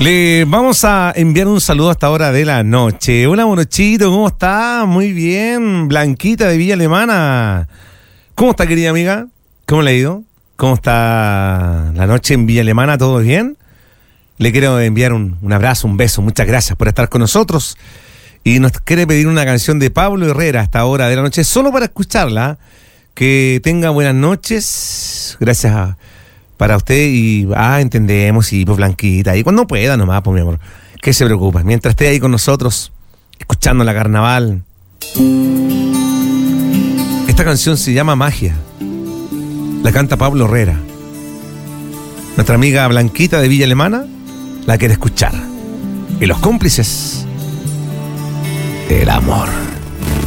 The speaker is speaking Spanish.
Le vamos a enviar un saludo a esta hora de la noche. Hola, Morochito, ¿cómo está? Muy bien. Blanquita de Villa Alemana. ¿Cómo está, querida amiga? ¿Cómo le ha ido? ¿Cómo está la noche en Villa Alemana? ¿Todo bien? Le quiero enviar un abrazo, un beso. Muchas gracias por estar con nosotros. Y nos quiere pedir una canción de Pablo Herrera a esta hora de la noche, solo para escucharla. Que tenga buenas noches. Gracias para usted y entendemos, y pues Blanquita, y cuando pueda nomás, pues mi amor, ¿qué se preocupa? Mientras esté ahí con nosotros, escuchando la carnaval. Esta canción se llama Magia. La canta Pablo Herrera. Nuestra amiga Blanquita de Villa Alemana la quiere escuchar. Y los cómplices del amor.